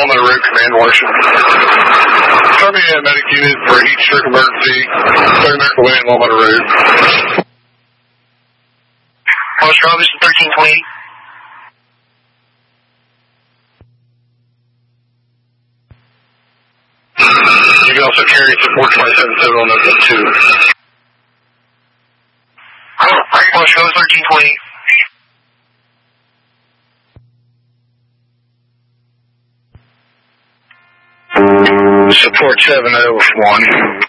Walnut Road Command Marshal. Target a medic unit for heat stroke emergency. Southern American Way in Walnut Road. Marshal, this is 1320. You can also carry support 277 on number 2. Marshal, 1320. Support 701.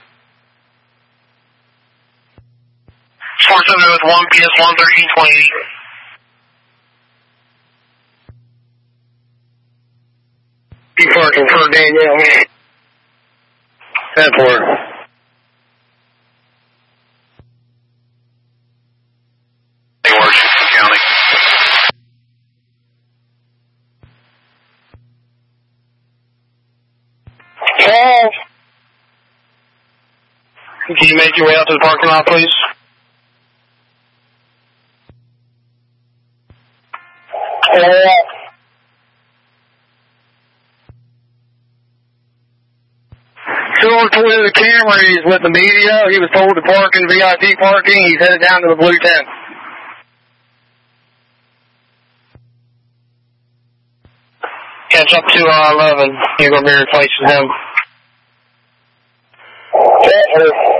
Support 701, PS1, 1320. Be parking for Danielle. 10-4. Washington County. Can you make your way out to the parking lot, please? Silver reported the camera. He's with the media. He was told to park in VIP parking. He's headed down to the blue tent. Catch up to 11. You're going to be replacing him. Okay.